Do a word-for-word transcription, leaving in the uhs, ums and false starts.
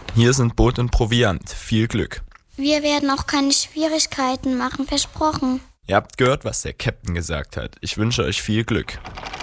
Hier sind Boot und Proviant. Viel Glück. Wir werden auch keine Schwierigkeiten machen, versprochen. Ihr habt gehört, was der Captain gesagt hat. Ich wünsche euch viel Glück.